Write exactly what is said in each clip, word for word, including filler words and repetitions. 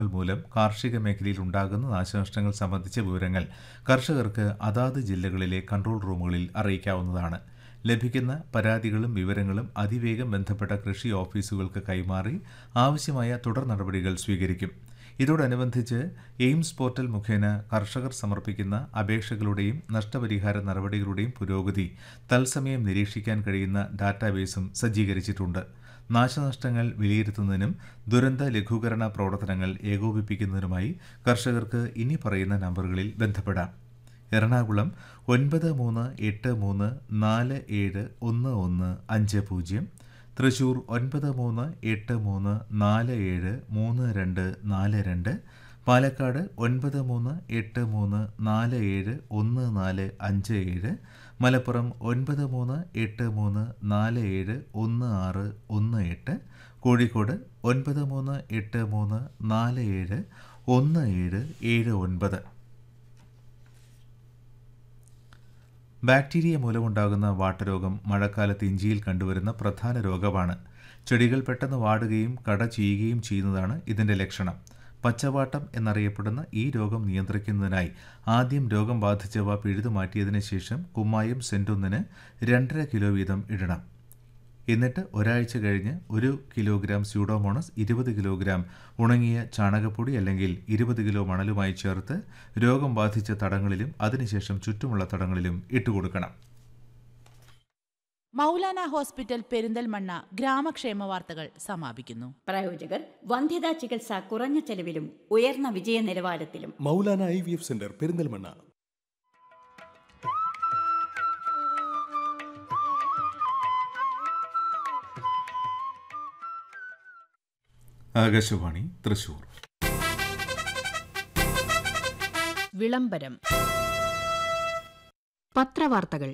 മൂലം കാർഷിക മേഖലയിൽ ഉണ്ടാകുന്ന നാശനഷ്ടങ്ങൾ സംബന്ധിച്ച വിവരങ്ങൾ കർഷകർക്ക് അതാത് ജില്ലകളിലെ കൺട്രോൾ റൂമുകളിൽ അറിയിക്കാവുന്നതാണ്. ലഭിക്കുന്ന പരാതികളും വിവരങ്ങളും അതിവേഗം ബന്ധപ്പെട്ട കൃഷി ഓഫീസുകൾക്ക് കൈമാറി ആവശ്യമായ തുടർ നടപടികൾ സ്വീകരിക്കും. ഇതോടനുബന്ധിച്ച് എയിംസ് പോർട്ടൽ മുഖേന കർഷകർ സമർപ്പിക്കുന്ന അപേക്ഷകളുടെയും നഷ്ടപരിഹാര നടപടികളുടെയും പുരോഗതി തത്സമയം നിരീക്ഷിക്കാൻ കഴിയുന്ന ഡാറ്റാബേസും സജ്ജീകരിച്ചിട്ടുണ്ട്. നാശനഷ്ടങ്ങൾ വിലയിരുത്തുന്നതിനും ദുരന്ത ലഘൂകരണ പ്രവർത്തനങ്ങൾ ഏകോപിപ്പിക്കുന്നതിനുമായി കർഷകർക്ക് ഇനി പറയുന്ന നമ്പറുകളിൽ ബന്ധപ്പെടാം. എറണാകുളം ഒൻപത് മൂന്ന് എട്ട് മൂന്ന് നാല് ഏഴ് ഒന്ന് ഒന്ന് അഞ്ച് പൂജ്യം, തൃശൂർ ഒൻപത് മൂന്ന് എട്ട് മൂന്ന് നാല് ഏഴ് മൂന്ന് രണ്ട് നാല് രണ്ട്, പാലക്കാട് ഒൻപത് മൂന്ന് എട്ട് മൂന്ന് നാല് ഏഴ് ഒന്ന് നാല് അഞ്ച് ഏഴ്, മലപ്പുറം ഒൻപത് മൂന്ന് എട്ട് മൂന്ന് നാല് ഏഴ് ഒന്ന് ആറ് ഒന്ന് എട്ട്, കോഴിക്കോട് ഒൻപത് മൂന്ന് എട്ട് മൂന്ന് നാല് ഏഴ് ഒന്ന് ഏഴ് ഏഴ് ഒൻപത്. ബാക്ടീരിയ മൂലമുണ്ടാകുന്ന വാട്ടരോഗം മഴക്കാലത്ത് ഇഞ്ചിയിൽ കണ്ടുവരുന്ന പ്രധാന രോഗമാണ്. ചെടികൾ പെട്ടെന്ന് വാടുകയും കട ചീയുകയും ചെയ്യുന്നതാണ് ഇതിന്റെ ലക്ഷണം. പച്ചവാട്ടം എന്നറിയപ്പെടുന്ന ഈ രോഗം നിയന്ത്രിക്കുന്നതിനായി ആദ്യം രോഗം ബാധിച്ചവ പിഴുതുമാറ്റിയതിനു ശേഷം കുമ്മായം സെന്റൊന്നിന് രണ്ടര കിലോ വീതം ഇടണം. എന്നിട്ട് ഒരാഴ്ച കഴിഞ്ഞ് ഒരു കിലോഗ്രാം സ്യൂഡോമോണസ് ഇരുപത് കിലോഗ്രാം ഉണങ്ങിയ ചാണകപ്പൊടി അല്ലെങ്കിൽ ഇരുപത് കിലോ മണലുമായി ചേർത്ത് രോഗം ബാധിച്ച തടങ്ങളിലും അതിനുശേഷം ചുറ്റുമുള്ള തടങ്ങളിലും ഇട്ടുകൊടുക്കണം. മൗലാന ഹോസ്പിറ്റൽ പെരിന്തൽമണ്ണ ഗ്രാമക്ഷേമ വാർത്തകൾ സമാപിക്കുന്നു. പ്രായോജകർ വന്ധ്യതാ ചികിത്സ കുറഞ്ഞ ചെലവിലും ഉയർന്ന വിജയ നിലവാരത്തിലും. Maulana I V F centre Perinthalmanna. Akashvani Thrissur. വിളംബരം. പത്രവാർത്തകൾ.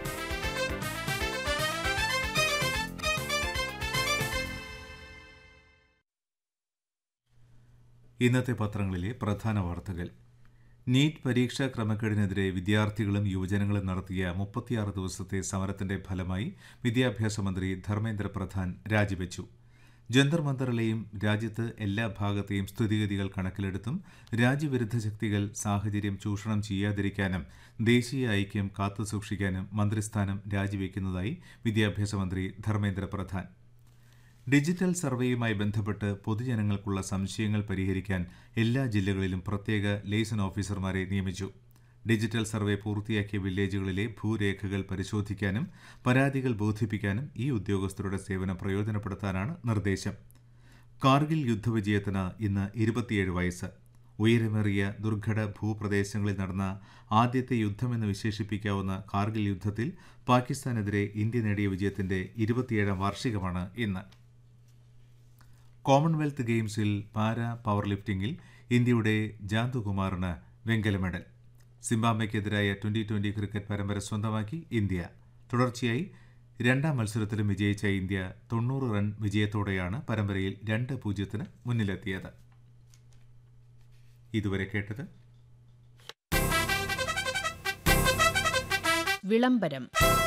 ഇന്നത്തെ പത്രങ്ങളിലെ പ്രധാന വാർത്തകൾ. നീറ്റ് പരീക്ഷാ ക്രമക്കേടിനെതിരെ വിദ്യാർത്ഥികളും യുവജനങ്ങളും നടത്തിയ മുപ്പത്തിയാറ് ദിവസത്തെ സമരത്തിന്റെ ഫലമായി വിദ്യാഭ്യാസ മന്ത്രി ധർമ്മേന്ദ്ര പ്രധാൻ രാജിവെച്ചു. ജന്തർ മന്ദറിലെയും രാജ്യത്ത് എല്ലാ ഭാഗത്തെയും സ്ഥിതിഗതികൾ കണക്കിലെടുത്തും രാജ്യവിരുദ്ധ ശക്തികൾ സാഹചര്യം ചൂഷണം ചെയ്യാതിരിക്കാനും ദേശീയ ഐക്യം കാത്തുസൂക്ഷിക്കാനും മന്ത്രിസ്ഥാനം രാജിവെക്കുന്നതായി വിദ്യാഭ്യാസ മന്ത്രി ധർമ്മേന്ദ്ര പ്രധാൻ. ഡിജിറ്റൽ സർവേയുമായി ബന്ധപ്പെട്ട് പൊതുജനങ്ങൾക്കുള്ള സംശയങ്ങൾ പരിഹരിക്കാൻ എല്ലാ ജില്ലകളിലും പ്രത്യേക ലെയ്സൺ ഓഫീസർമാരെ നിയമിച്ചു. ഡിജിറ്റൽ സർവേ പൂർത്തിയാക്കിയ വില്ലേജുകളിലെ ഭൂരേഖകൾ പരിശോധിക്കാനും പരാതികൾ ബോധിപ്പിക്കാനും ഈ ഉദ്യോഗസ്ഥരുടെ സേവനം പ്രയോജനപ്പെടുത്താനാണ് നിർദ്ദേശം. കാർഗിൽ യുദ്ധവിജയത്തിന് ഇന്ന് ഇരുപത്തിയേഴ് വയസ്സ്. ഉയരമേറിയ ദുർഘട ഭൂപ്രദേശങ്ങളിൽ നടന്ന ആദ്യത്തെ യുദ്ധമെന്ന് വിശേഷിപ്പിക്കാവുന്ന കാർഗിൽ യുദ്ധത്തിൽ പാകിസ്ഥാനെതിരെ ഇന്ത്യ നേടിയ വിജയത്തിന്റെ ഇരുപത്തിയേഴാം വാർഷികമാണ് ഇന്ന്. കോമൺവെൽത്ത് ഗെയിംസിൽ പാരാ പവർ ലിഫ്റ്റിംഗിൽ ഇന്ത്യയുടെ ജാന്തുകുമാറിന് വെങ്കല മെഡൽ. സിംബാബ്വെക്കെതിരായ ട്വന്റി ട്വന്റി ക്രിക്കറ്റ് പരമ്പര സ്വന്തമാക്കി ഇന്ത്യ. തുടർച്ചയായി രണ്ടാം മത്സരത്തിലും വിജയിച്ച ഇന്ത്യ തൊണ്ണൂറ് റൺ വിജയത്തോടെയാണ് പരമ്പരയിൽ രണ്ട് പൂജ്യത്തിന് മുന്നിലെത്തിയത്. ഇതുവരെ കേട്ടത് വിളംബരം.